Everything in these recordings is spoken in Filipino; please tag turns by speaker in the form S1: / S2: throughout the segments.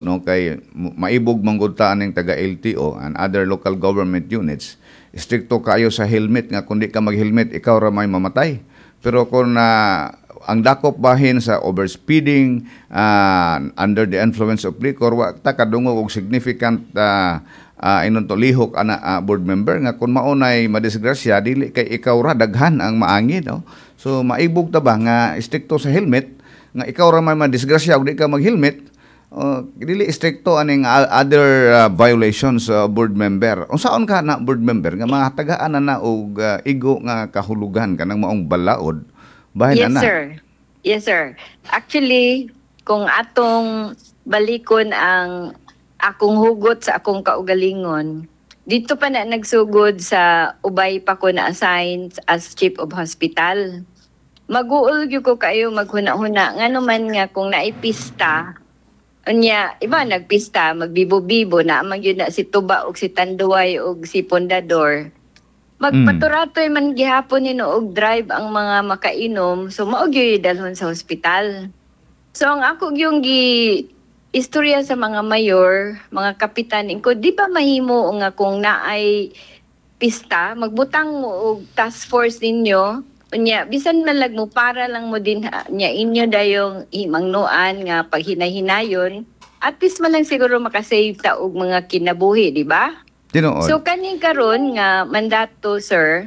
S1: no kay maibog manggudtaan ning taga LTO and other local government units, stricto kayo sa helmet nga kundi ka mag-helmet ikaw ra may mamatay. Pero kung ang dakop bahin sa overspeeding, under the influence of liquor, wa ta kadungog og significant inon to lihok ana board member nga kung maunay madisgrasya dili kay ikaw ra daghan ang maangin, no? So maibog ta ba nga stricto sa helmet nga ikaw ra may madisgrasya ug di ka mag-helmet, dili stricto aning other violations, board member. Unsaon ka na board member nga mga tagaan na og igo nga kahulugan kanang maong balaod bahin
S2: Yes,
S1: ana?
S2: sir. Yes, sir. Actually, kung atong balikon ang akong hugot sa akong kaugalingon, dito pa na nagsugod sa ubay pa ko na-assign as chief of hospital. Mag-uul gyud ko kayo maghuna-huna nga naman nga kung naipista unya iba nagpista magbibo-bibo na man gyud na si Tuba og si Tanduay og si Pondador. Magpaturatoy man gihapon nino og drive ang mga makainom, so mao gyud dalhon sa hospital. So ang ako yung istorya sa mga mayor, mga kapitan ko, di ba mahimo nga kung naay pista, magbutang mo og task force ninyo, unya bisan malag mo para lang mo din nya inyo dayong himangnuan nga paghinay-hinayon, at least man lang siguro makasave ta og mga kinabuhi, di ba?
S1: Tinuod.
S2: So kaning karon nga mandato, sir,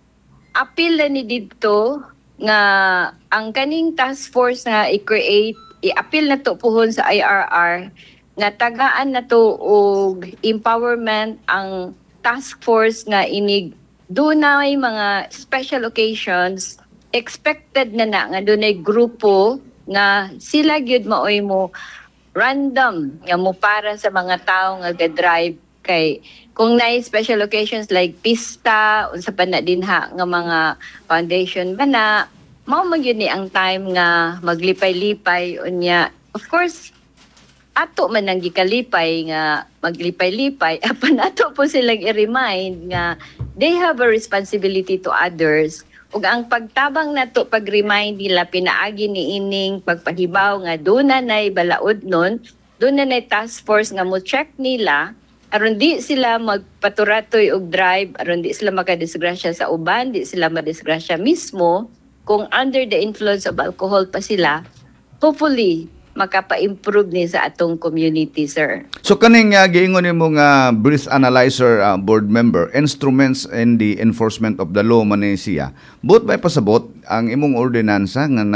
S2: apil na ni didto nga ang kaning task force nga i-create, i-apil na to puhon sa IRR nga tagaan na to og empowerment ang task force nga inig dunay mga special occasions expected na nga dunay grupo nga sila gyud maoy mo random nga mo para sa mga tawo nga ga-drive kay kung naay special occasions like pista unsa pa na dinha nga mga foundation ba na mao man gyud ni ang time nga maglipay-lipay unya. Of course, ato man ang gikalipay nga maglipay-lipay apan ato po silang i-remind nga they have a responsibility to others. Ug ang pagtabang nato pag-remind nila pinaagi ni ining pagpahibaw nga duna nay balaod nun, duna nay task force nga mo check nila aron di sila magpaturatoy og drive, aron di sila makadisgrasya sa uban, di sila madisgrasya mismo. Kung under the influence of alcohol pa sila, hopefully makapa-improve ni sa atong community, sir.
S1: So kaning giingon nimo nga breath analyzer, board member, instruments in the enforcement of the law man ni siya. Buot ba pasabot ang imong ordinansa nga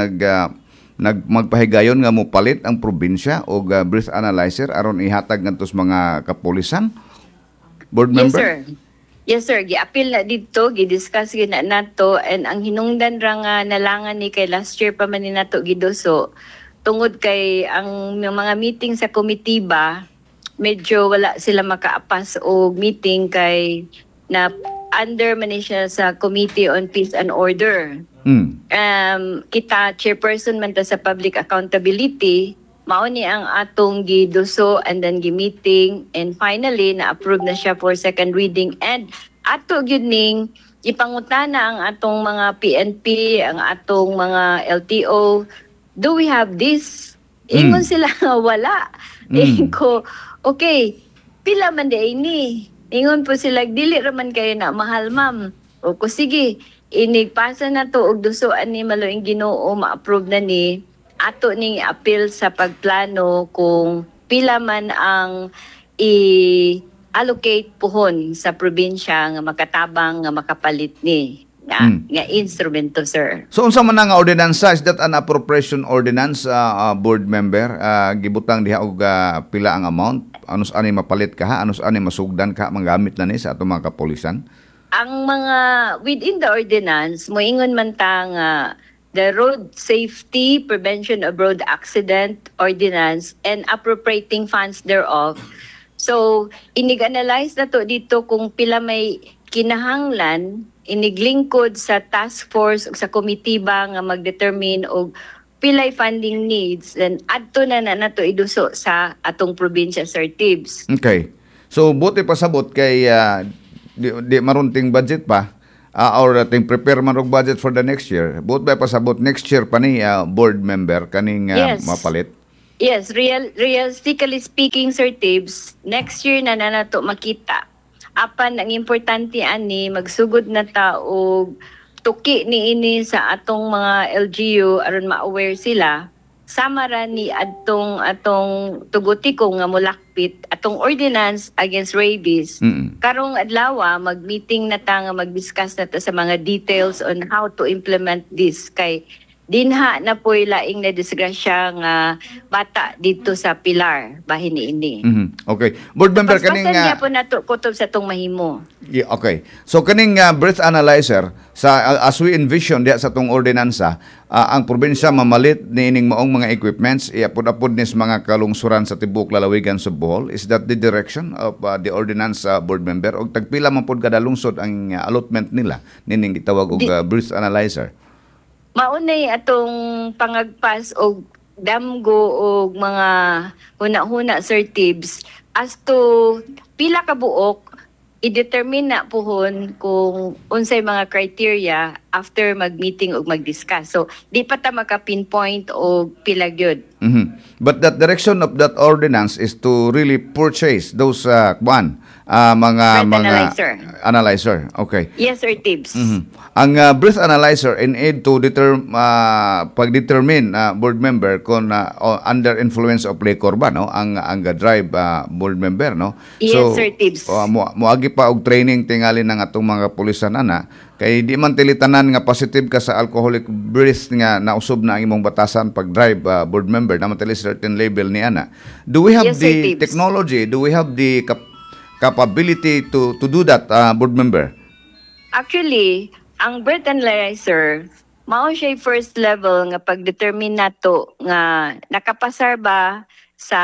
S1: magpahigayon nga mo palit ang probinsya og breath analyzer aron ihatag ngadtos mga kapulisan? Board member?
S2: Yes, sir. Yes, sir. Gi-appeal na dito, gi-discuss na nato, and ang hinungdan ra nga nalangan ni kay last year pa man ni nato giduso. Tungod kay ang mga meeting sa komitiba, medyo wala sila makaapas og meeting kay na under man ni siya sa Committee on Peace and Order. Kita chairperson man ta sa Public Accountability, mao ni ang atong giduso and then gi-meeting, and finally na-approve na siya for second reading, and ato gyud ning ipangutana ang atong mga PNP, ang atong mga LTO, do we have this? Ingon sila nga wala. Ingon ko, okay, pila man di ini? Ingon po sila, dili raman kayo na mahal, ma'am. O ko sige, inigpasa na to og dusoan ni Maloing Ginoo, ma-approve na ni ato ning appeal sa pagplano kung pila man ang i-allocate puhon sa probinsya nga makatabang nga makapalit ni nga instrumento, sir.
S1: So unsa man nga ordinansa, is that an appropriation ordinance, board member? Gibutang diha og pila ang amount? Anus ani mapalit ka ha? Anus ani masugdan ka manggamit na ni sa atong mga kapulisan?
S2: Ang mga within the ordinance moingon man ta nga the Road Safety Prevention of Road Accident Ordinance and appropriating funds thereof. So, inig-analyze na to dito kung pila may kinahanglan, iniglingkod sa task force o sa komitiba nga mag-determine og pilay funding needs, then adto na to iduso sa atong probinsya, Sir Tibbs.
S1: Okay. So, buti pasabot kay di marunting budget pa. Or ating prepare man og budget for the next year. Buot ba pasabot next year pa ni board member kaning
S2: Yes.
S1: mapalit?
S2: Yes, realistically speaking, Sir Tibbs, next year na nato makita. Apan ang importante ani magsugod na ta og tuki ni ini sa atong mga LGU aron ma-aware sila sama ra ni atong tuguti ko nga mulakpit atong ordinance against rabies.
S1: Mm.
S2: Karong adlaw mag-meeting na ta nga mag-discuss na ta sa mga details on how to implement this kay dinha na po'y laing na disgrasya nga bata dito sa Pilar, bahin ini.
S1: Mhm. Okay. Board member kaning
S2: Paspasan niya po nato kutob sa tong mahimo.
S1: yeah, okay. So kaning breath analyzer sa as we envision diya sa tong ordinansa, ang probinsya mamalit niining maong mga equipments iapod-apod nis mga kalungsuran sa tibok lalawigan sa Bohol. Is that the direction of the ordinance, board member? Og tagpila man pod kada lungsod ang allotment nila nining gitawag og breath analyzer?
S2: Maunay atong pangagpas og damgo og mga huna-huna Sir Tibbs as to pila ka buok i-determine na pohon kung unsay mga criteria after mag-meeting o mag-discuss. So, di pa ta maka-pinpoint o pila gyud.
S1: Mhm. But that direction of that ordinance is to really purchase those mga
S2: Breath
S1: analyzer. Okay.
S2: Yes, Sir Tibbs.
S1: Mhm. Ang breath analyzer in aid to pag-determine board member kung under influence of liquor ba no ang drive board member no.
S2: Yes, Sir Tibbs.
S1: Moagi pa og training tingali ng atong mga pulisan ana kay di man tilitanan nga positive ka sa alcoholic breath nga nausob na ang imong batasan pag drive board member na matali certain label ni ana. Do we have
S2: Yes, Sir
S1: the
S2: Tibbs.
S1: technology? Do we have the capability to do that, board member?
S2: Actually, ang breath analyzer, mao siya first level nga pag-determine nato nga nakapasar ba sa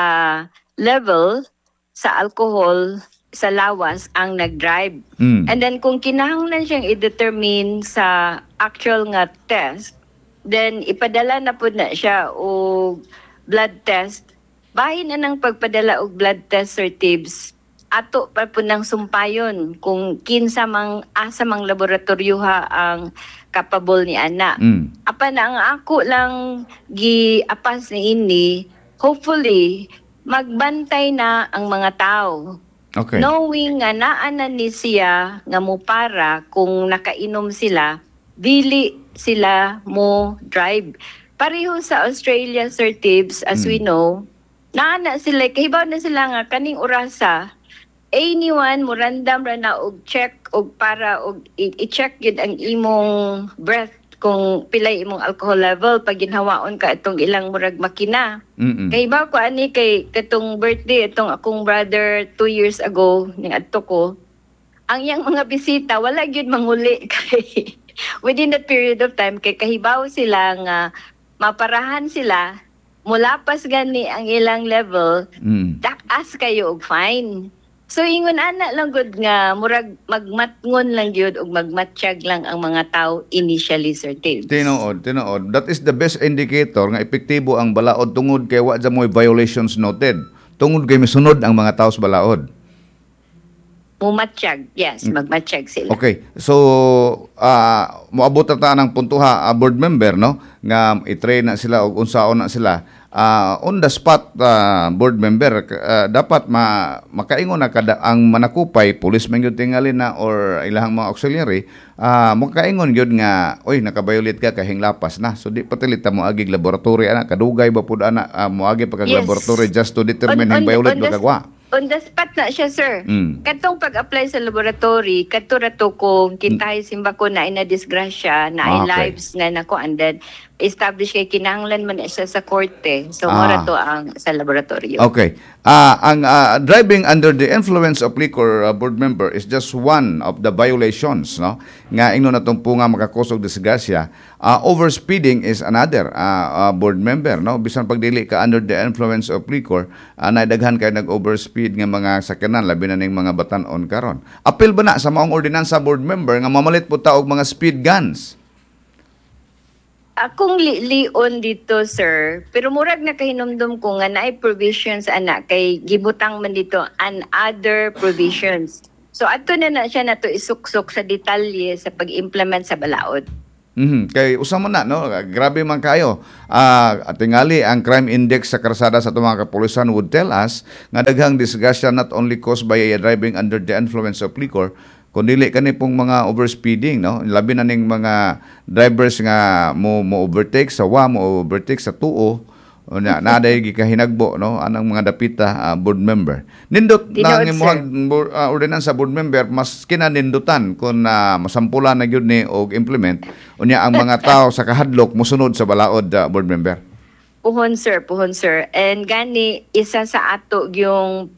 S2: level sa alcohol sa lawas ang nag-drive.
S1: Mm.
S2: And then kung kinahanglan siyang i-determine sa actual nga test, then ipadala na po na siya og blood test. Bahin na ng pagpadala og blood test, Sir Tibbs, ato pa po ng sumpayon kung kinsa mang asa mang laboratoryoha ang kapabol ni ana.
S1: Mm.
S2: Apan ang ako lang giapas ni ini, hopefully magbantay na ang mga tao.
S1: Okay.
S2: Knowing nga naa na ni siya nga mo para kung nakainom sila, dili sila mo drive. Pareho sa Australia, Sir Tibbs, as we know, naa na sila, kahibaw na sila nga kaning orasa, anyone mo random ra na og check og para og i-check yun ang imong breath kung pilay imong alcohol level pag ginhawaon ka itong ilang murag makina.
S1: Mm-mm.
S2: Kay ba ko ani kay katong birthday itong akong brother 2 years ago ning adto ko. Ang iyang mga bisita wala gyud manguli kay within that period of time kay kahibaw sila nga maparahan sila mulapas gani ang ilang level takas kayo og fine. So ingon ana lang gud nga murag magmatngon lang gyud ug magmatsyag lang ang mga tao initially, Sir Tibbs.
S1: Tinuod. That is the best indicator nga epektibo ang balaod tungod kay wa sa mo'y violations noted. Tungod kay misunod ang mga tao sa balaod.
S2: Mumatsyag, yes, magmatsyag sila.
S1: Okay. So moabot na ta ng puntuha board member no nga i-train na sila og unsaon na sila. On the spot board member dapat makaingon na kada ang manakupay policeman gyud tingali na or ilahang mga auxiliary makaingon gyud nga oy nakabayulit ka kahing lapas na so di patilit mo agig laboratory ana kadugay ba pud ana moagi pagka
S2: Yes.
S1: laboratory just to determine hang bayulit ba kagwa.
S2: On the spot na siya, sir.
S1: Mm.
S2: Katong pag-apply sa laboratory, katurato kung kintahay simba ko na ina disgrasya, na ay
S1: Okay.
S2: lives nga nako, and then establish kay kinahanglan man na siya sa korte. So,
S1: Ah.
S2: mora to ang sa laboratory.
S1: Okay. Ang driving under the influence of liquor, board member, is just one of the violations, no? Nga ingno na tong punga makakusog disgrasya. Overspeeding is another, board member, no? Bisan pagdili ka under the influence of liquor, naidaghan kay nag-overspeed nga mga sakyanan labi na ning mga batan-on karon. Apil ba na sa maong ordinansa, board member, nga mamalit po ta og mga speed guns?
S2: Akong lion dito, sir, pero murag na kahinumdum ko nga naay provisions ana kay gibutang man dito and other provisions. So ato na siya nato isuksok sa detalye sa pag-implement sa balaod.
S1: Kay usama na no, grabe man kayo. Tingali ang crime index sa karsada sa itong mga kapulisan would tell us nga daghang disgrasya not only caused by driving under the influence of liquor, kundi kani pong mga overspeeding, no? Labi na ning mga drivers nga mo overtake sa mo overtake sa tuo, naday gikahinagbo, no, anang mga dapita board member nindot na
S2: Tinuod,
S1: imong ordinansa board member mas kinanindutan kung masampulan na gyud ni og implement unya ang mga tao sa kahadlok mosunod sa balaod, board member.
S2: Puhon sir, puhon sir. And gani isa sa ato yung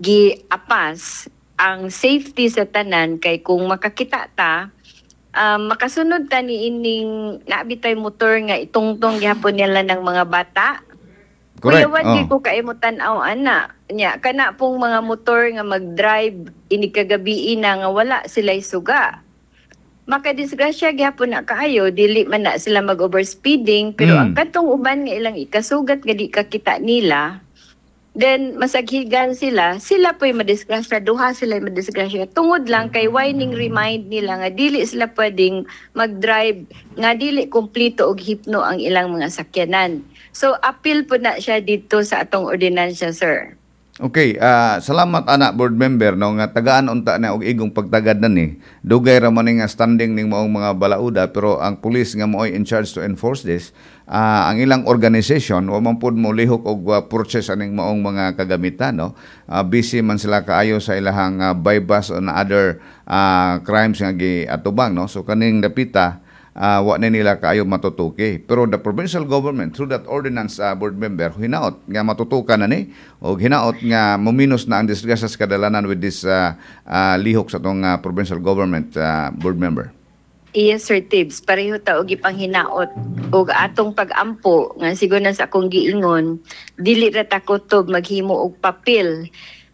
S2: giapas ang safety sa tanan kay kung makakita ta makasunod ta ni ining naabitay motor nga itungtong gihapon nila ng mga bata.
S1: Correct.
S2: Kuya, wag ko kaimutan aw ana. Nya kana pong mga motor nga mag-drive ini kagabi na nga wala sila'y suga. Makadisgrasya gyapon na kaayo, dili man na sila mag-overspeeding pero ang katong uban nga ilang ikasugat nga di kakita nila, then masaghigan sila po'y madisgrasya, duha sila madisgrasya. Tungod lang kay whining remind nila nga dili sila pwedeng mag-drive nga dili kumpleto og hipno ang ilang mga sakyanan. So appeal po na siya dito sa atong ordinansya, sir.
S1: Okay, salamat ana board member no nga tagaan unta na og igong pagtagad na ni. Dugay ra man nga standing ning maong mga balauda pero ang police nga mo'y in charge to enforce this, ang ilang organization wa man pud mo lihok og purchase aning maong mga kagamitan, no. Busy man sila kaayo sa ilahang bypass on other crimes nga giatubang, no. So kaning dapita wa na nila kaayo matutuki. Pero the provincial government through that ordinance, board member, hinaot nga matutukan na ni o hinaot nga muminos na ang disgrasya sa kadalanan with this lihok sa tong provincial government, board member.
S2: Yes, Sir Tibbs. Pareho ta og ipanghinaot og atong pag-ampo nga siguro na sa akong giingon, dili ra ta kutob maghimo og papel.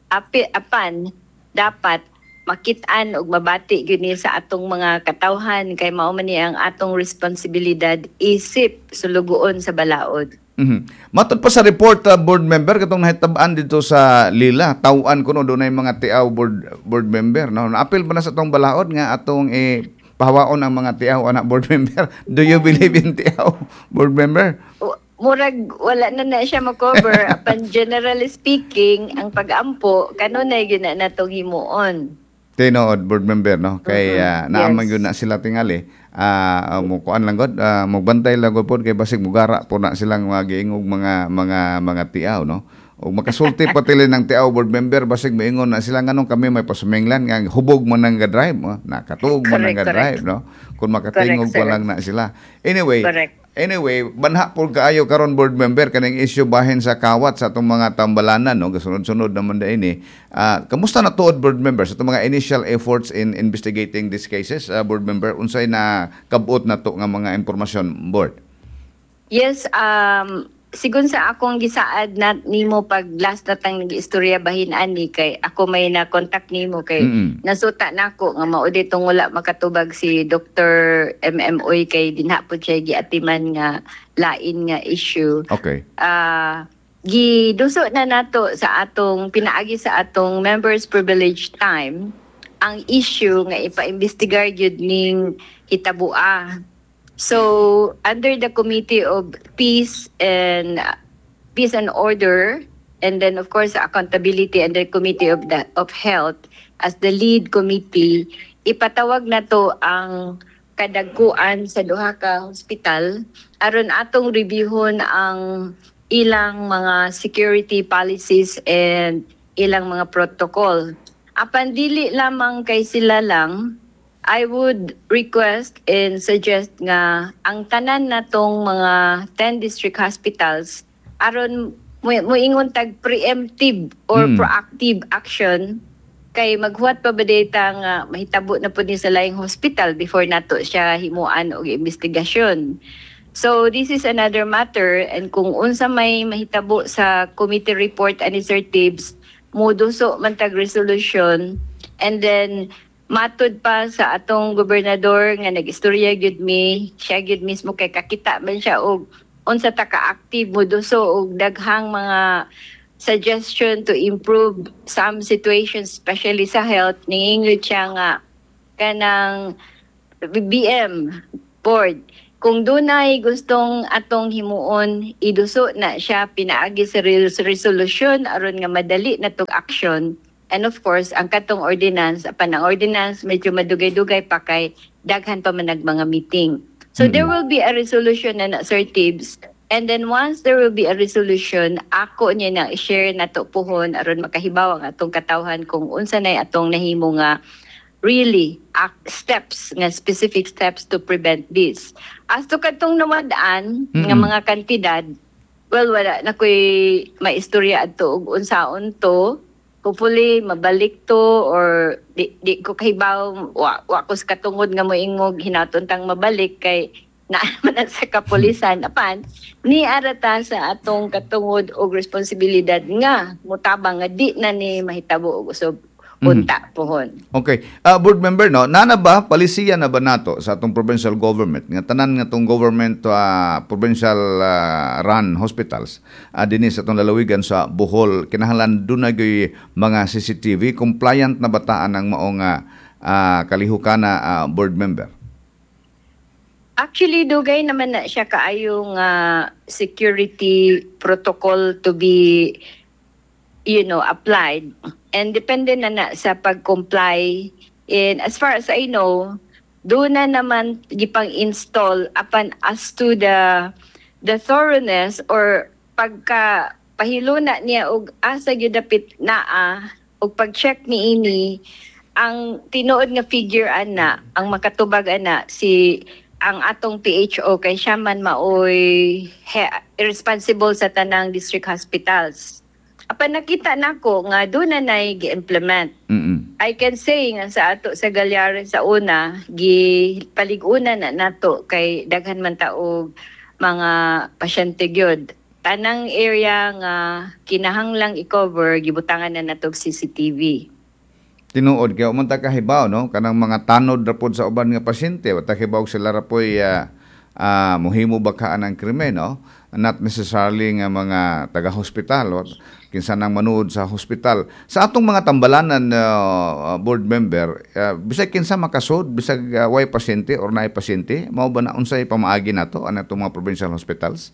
S2: Apan dapat makit-an og mabati gyud ni sa atong mga katawhan kay mao man ni ang atong responsibilidad isip sulugoon sa balaod.
S1: Matod pa sa report, board member, katong nahitab-an dito sa Lila, tawaan kuno dunay mga tiaw board member, no. Naapil ba na sa atong balaod nga atong pahawaon ang mga tiaw, anak board member? Do you believe in tiaw, board member?
S2: Murag wala na siya makover. Apan generally speaking, ang pag-ampo kanunay gyud na natong himuon.
S1: Tinood, board member, no? Kay naaman
S2: Yes.
S1: yun na sila tingali. Mukuan lang god, magbantay lang god po kay basig mugara po na silang magiingog mga tiaw, no? O makasulti patili ng tiaw, board member, basig maingon na sila nganong kami may pasuminglan nga hubog mo nang ga-drive, no? Nakatuog mo nang ga-drive, no? Kung makatingog pa lang na sila. Anyway, banha po kaayo karon, board member, kaning issue bahin sa kawat sa atong mga tambalanan, no, gasunod-sunod naman da ini. Kamusta na tuod, board member, sa atong mga initial efforts in investigating these cases, board member, unsay na kabot na to nga mga impormasyon, board?
S2: Yes, sigun sa akong gisaad na nimo pag last na tang nag-istorya bahin ani kay ako may na-contact nimo kay nasuta nako nga mao ditong wala makatubag si Dr. MMOy kay dinha po siya giatiman nga lain nga issue.
S1: Okay.
S2: Giduso na nato sa atong pinaagi sa atong members privilege time ang issue nga ipa-imbestigar gyud ning hitabua. So, under the Committee of Peace and Order, and then of course accountability and the Committee of Health as the lead committee, ipatawag na to ang kadagkuan sa duha ka hospital aron atong reviewon ang ilang mga security policies and ilang mga protocol. Apan dili lamang kay sila lang, I would request and suggest nga ang tanan natong mga 10 district hospitals aron moingon tag preemptive or proactive action kay maghuwat pa ba data nga mahitabo na pud ni sa laing hospital before nato siya himuan og investigasyon. So this is another matter, and kung unsa may mahitabo sa committee report ani Sir Tibbs, moduso man tag resolution, and then matud pa sa atong gobernador nga nag-istorya gyud siya gyud mismo kay kakita man siya og unsa ta ka-active moduso og daghang mga suggestion to improve some situations especially sa health. Ningingod siya nga kanang BBM board. Kung dunay gustong atong himuon, iduso na siya pinaagi sa resolution aron nga madali na tong action. And of course, ang katong ordinance, apan ang ordinance medyo madugay-dugay pa kay daghan pa man mga meeting. So there will be a resolution na Sir Tibbs. And then once there will be a resolution, ako niya na i-share na to puhon aron makahibaw ang atong katawhan kung unsa nay atong nahimo nga really steps, nga specific steps to prevent this. As to katong namadaan nga mga kantidad, well, wala na ko'y maistorya ato og unsaon to. Hopefully, mabalik to or di ko kahibaw, wa ko sa katungod nga moingog hinatuntang mabalik kay naaman sa kapulisan. Apan, ni arata sa atong katungod og responsibilidad nga mutabang nga di na ni mahitabo og usab unta pohon.
S1: Okay. Board member, no, nana ba, palisiya na ba nato sa atong provincial government, nga tanan nga itong government, provincial run hospitals, dinhi sa atong lalawigan sa Bohol, kinahanglan doon na mga CCTV, compliant na bataan ang maong kalihukana, board member?
S2: Actually, dugay naman na siya kaayong security protocol to be applied. And depende na sa pag-comply. And as far as I know, doon na naman gipang-install apan as to the thoroughness or pagka pahilo na niya og asa gyud dapit naa og pag-check niini ang tinuod nga figure ana ang makatubag ana ang atong PHO kay siya man maoy responsible sa tanang district hospitals. Apan nakita nako nga doon na nay gi-implement. I can say nga sa ato sa Galyaran sa una, gipalig-una na nato kay daghan man taog mga pasyente gyud. Tanang area nga kinahanglang i-cover gibutangan na natog CCTV.
S1: Tinuod kay man ta kahibaw, no, kanang mga tanod ra pod sa uban nga pasyente, wa ta kahibaw sila ra poy mohimo bakaan ng krimen, no? Not necessarily nga mga taga-hospital o kinsa nang manood sa hospital. Sa atong mga tambalanan, board member, bisag kinsa makasud, bisag way pasyente or naay pasyente, mao ba na unsay pamaagi nato ang atong mga provincial hospitals?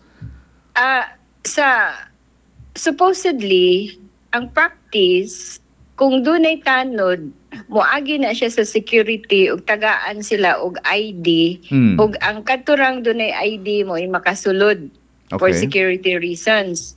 S2: Supposedly, ang practice, kung dunay tanod, moagi na siya sa security ug tagaan sila og ID ug ang katurang dunay ID mo ay makasulod for security reasons.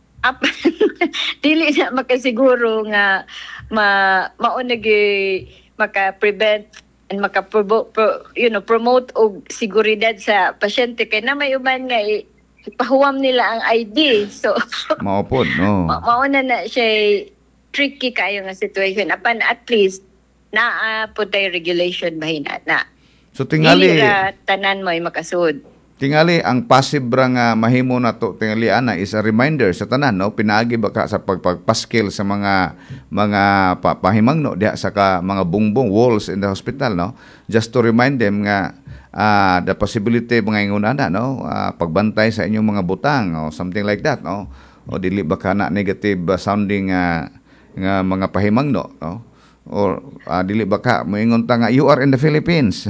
S2: Dili na makasiguro nga maunagi maka-prevent and promote og seguridad sa pasyente kay na may uban nga ipahuwam nila ang ID. So
S1: mao pod, no.
S2: Mauna na siya tricky kayo nga situation. Apan at least naa po tayo regulation bahina na.
S1: So tingali
S2: tanan mo ay makasud.
S1: Tingali ang passive nga mahimo na to tingali ana is a reminder sa tanan, no, pinaagi ba ka sa pagpaskil sa mga pahimangno diha sa mga bungbong walls in the hospital, no, just to remind them nga the possibility mga ingunana, no, pagbantay sa inyong mga butang o something like that, no, o dili ba ka na negative sounding nga mga pahimangno, no, or dili ba ka moingon ta nga you are in the Philippines.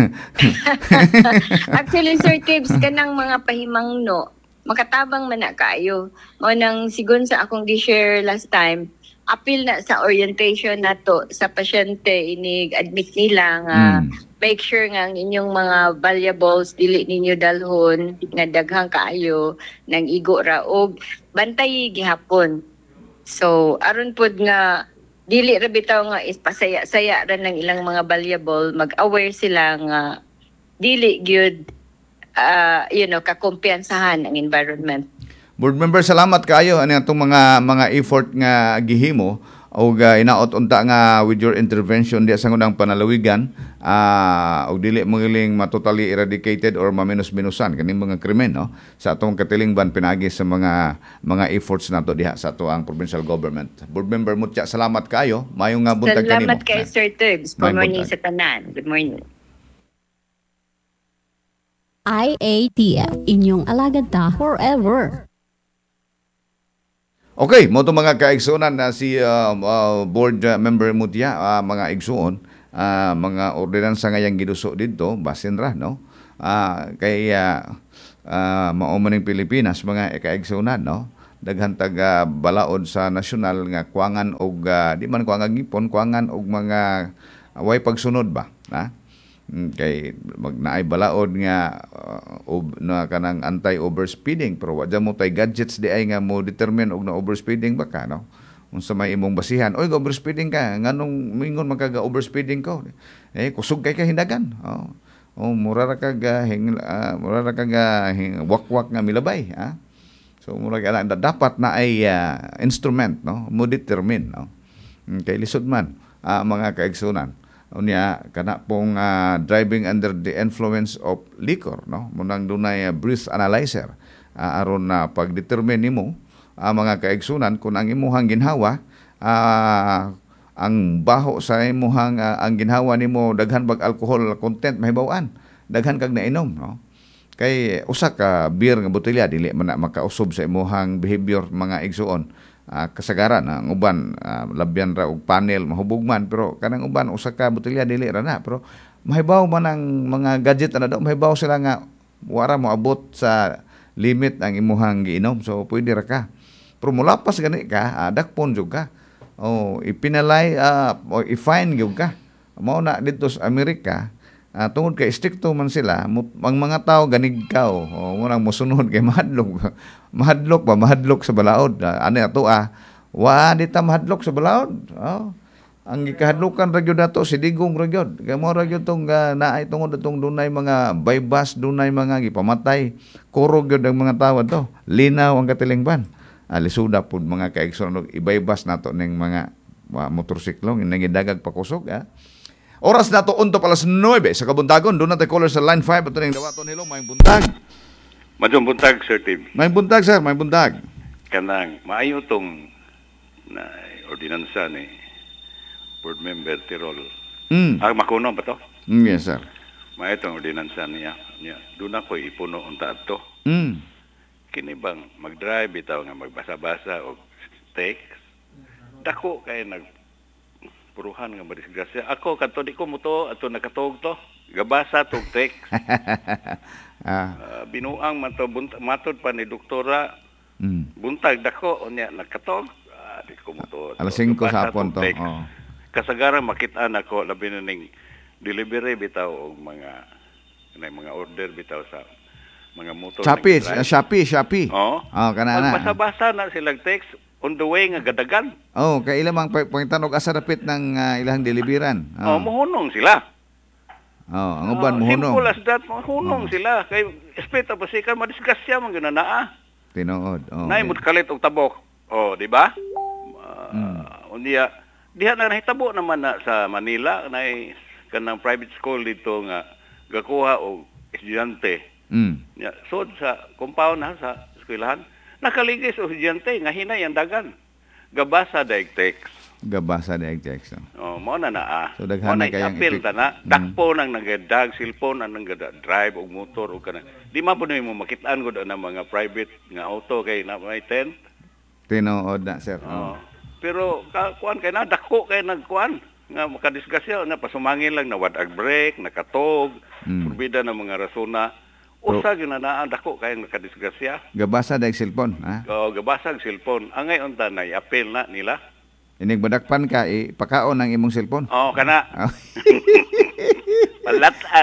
S2: Actually, Sir Tibbs, kanang mga pahimangno makatabang man na kayo. O nang sigon sa akong gi-share last time, appeal na sa orientation nato sa pasyente, inig admit nila nga make sure nga ang inyong mga valuables dili ninyo dalhon nga daghang kaayo nang igo ra og bantay gihapon. So aron pod nga dili ra bitaw nga ispasaya-saya ra ng ilang mga valuable, mag-aware sila nga dili gyud kakumpiyansahan ang environment.
S1: Board member, salamat kayo ani atong mga effort nga gihimo og inaot unta nga with your intervention diya sa ngunang panalawigan og dili magiling matotally eradicated or maminus-minusan kaning mga krimen, no, sa atong katilingban pinagi sa mga efforts nato diha sa atoang provincial government. Board member Mutya, salamat kayo. Mayong nga buntag kanimo.
S2: Salamat kay Sir Tibbs. Good morning sa tanan. Good morning.
S3: IATF, inyong alagad ta forever.
S1: Okay, mo to mga kaigsuonan na si board member Mutya, mga igsuon, mga ordinansa nga yang giduso didto basin ra, no. kay mao maning Pilipinas mga ikaigsunan, no, daghan taga balaod sa nasyonal nga kuangan og di man kuangan gipon, kuangan og mga way pagsunod ba, ha? Kay magnaay balaod nga na kanang anti-overspeeding, pero wa mo tay gadgets di ay nga mo determine og na overspeeding ba ka, no? Unsa may imong basihan, oy overspeeding ka, nganong mingon magkaga overspeeding ko, kusog kay kahindagan. Mura ra kag wakwak nga milabay, ha? So mura ka dapat na ay instrument, no, mo determine, no. Kay lisod man mga kaigsunan unya kana pong driving under the influence of liquor, no, munang dunay breath analyzer aron na pag-determine nimo mga kaigsunan kung ang imuhang ginhawa ang baho sa imuhang ang ginhawa nimo daghan bag alcohol content mahibaw-an, daghan kag nainom, no. Kay usa ka beer nga botelya dili man na makausob sa imuhang behavior mga igsuon. Kasagaran ang uban labyan ra og panel mahubog man, pero kanang uban usa ka botelya dili ra na, pero mahibaw man ang mga gadget ana daw, mahibaw sila nga wara mo abot sa limit ang imuhang giinom, so pwede ra ka. Pero mulapas gani ka, dakpon jud ka. Ipinalay o i-fine gyud ka. Mao na dito sa Amerika, tungod kay stricto man sila, ang mga tao ganigkaw, murang mosunod kay mahadlok sa balaod. Ani ato wa dita mahadlok sa balaod. Ang gikahadlokan ra gyud nato si digong ra gyud. Kay mo ra gyud tong naay tungod atong dunay mga bypass, dunay mga gipamatay, kurog gyud ang mga tao to. Linaw ang katilingban. Lisuda pud mga kaigsoon ibaybas nato ning mga motorsiklo nga gidagag pakusog. Oras na to unto alas 9 sa kabuntagon. Doon natin caller sa line 5 at ning dawaton. Hello, may buntag.
S4: Madong buntag, Sir Tim.
S1: May buntag, sir. May buntag.
S4: Kanang maayo tong na ordinansa ni Board Member Tirol. Makuno ba to?
S1: Yes, sir.
S4: Maayo tong ordinansa niya. Doon ako ipuno unta ato. Kini bang mag-drive bitaw nga magbasa-basa o text. Dako kay puruhan nga madisgrasya. Ako kadto di ko muto ato nakatog to. Gabasa tog text. Binuang man to matod pa ni doktora. Buntag dako unya nakatog. Di ko muto.
S1: Alas 5 sa hapon to.
S4: Kasagaran makita nako labi na ning delivery bitaw og mga order bitaw sa mga motor. Shopee. Kanana. Magbasa-basa na silang text on the way nga gadagan.
S1: Kay ilang pangitanog asa dapit ng ilang deliveran.
S4: Mohunong sila.
S1: Ang uban mohunong.
S4: Simple as that, mohunong sila. Kay espeta pa siya madisgrasya man gyud na.
S1: Tinuod.
S4: Nay mo kalit og tabok. di ba? Unya diha na nahitabo naman na sa Manila nay kanang private school dito nga gakuha og estudyante. So sa compound na sa eskwelahan nakaligis og estudyante nga hinay ang dagan. Gabasa daig text.
S1: Mo
S4: na.
S1: So daghan na kayang
S4: apil ta na. Dakpo nang nagadag cellphone nang drive og motor og kana. Di man pud mo makit-an gud ang mga private nga auto kay na may tent.
S1: Tinuod na sir.
S4: Pero kuan kay na dako kay nagkuan nga makadiskusyon na pasumangin lang na wadag break, nakatog, purbida na mga rasona. Usa gyud na dako kay nakadiskusya.
S1: Gabasa daig cellphone, ha?
S4: Gabasa og cellphone. Angay unta na i-appeal na nila.
S1: Inig badakpan ka pakaon ang imong cellphone.
S4: Kana. Palatan.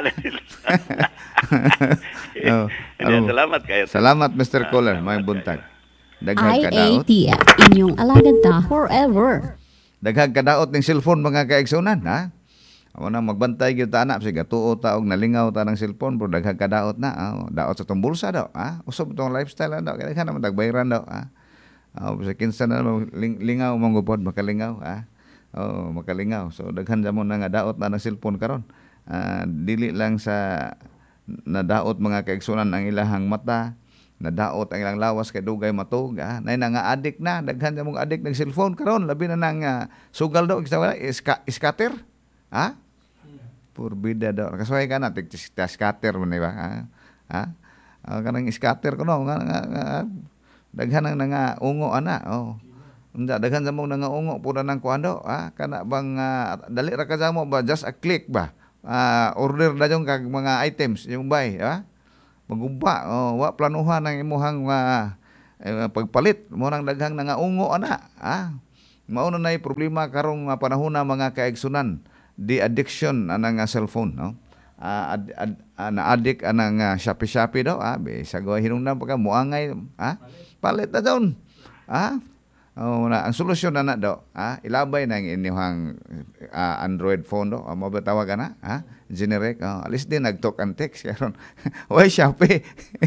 S4: Salamat kayo.
S1: Salamat Mr. Caller, may buntag. Daghag kadaot.
S3: IATF, inyong alagad ta forever.
S1: Daghag kadaot ning cellphone mga kaigsunan, ha? Amo na magbantay gyud ta ana sige tuo ta og nalingaw ta ng cellphone pero daghag kadaot na. Daot sa tong bulsa daw, ha? Usob tong lifestyle daw kay kana man tagbayran daw, ha? Sa kinsa na lingaw mong gupod makalingaw, ha? Makalingaw. So daghan sa mo na nga daot na ng cellphone karon. Dili lang sa nadaot mga kaigsunan ang ilahang mata, nadaot ang ilang lawas kay dugay matug, ha? Nay na nga addict na, daghan sa mong addict ng cellphone karon, labi na nang sugal daw scatter, ha? Purbida daw. Kasuhay ka na scatter man ba, ha? Kanang scatter kuno nga daghan nang nga ungo ana, daghan sa mong nga ungo pura nang kuando, ha? Kana bang dali ra ka mo ba just a click ba? order na yung kag mga items yung bay, magumpa, wa planuhan ang imuhang pagpalit mo nang daghang nangaungo ana, mao na nay problema karong panahon na mga kaigsunan, the addiction anang cellphone, no? Na-addict anang Shopee daw, bisag hinungdan pa ka muangay, palit na daw. Ang solusyon na daw, ilabay na ang inyong Android phone daw, mabatawa ka na, generic, alis din nag-talk and text, karon, why Shopee?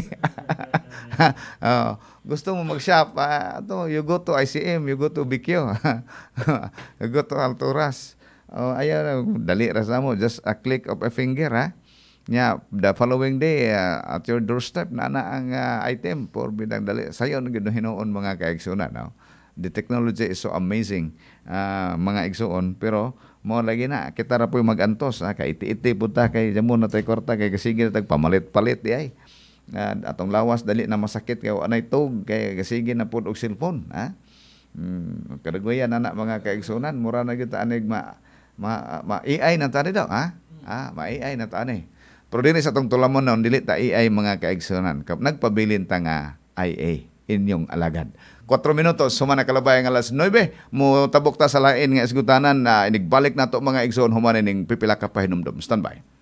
S1: Gusto mo mag-shop, you go to ICM, you go to BQ, you go to Alturas. Ayaw, dali rasa mo, just a click of a finger, the following day, at your doorstep, na ang item for bidang dali. Sayo, hinoon mga kaigsunan, no? The technology is so amazing, mga igsuon, pero mo lagi na, kita ra po mag-antos, kay iti-iti punta, kay jamo na tayo korta, kay kasige na pamalit-palit, di ay. Atong lawas, dali na masakit, kay anay tog, kay kasige na po og cellphone, kadaguyan na mga kaigsunan, mura na kita anig ma-AI na tani daw, ma-AI na tani. Pero din sa itong tulamon na, dili ta AI mga kaigsunan. Nagpabilin ta nga IA, inyong alagad. 4 minutos, sumana kalabay ang alas 9, mo tabok ta sa lain nga isgutanan na inigbalik na to mga igsoon humanin ng pipila ka pahinumdum. Standby.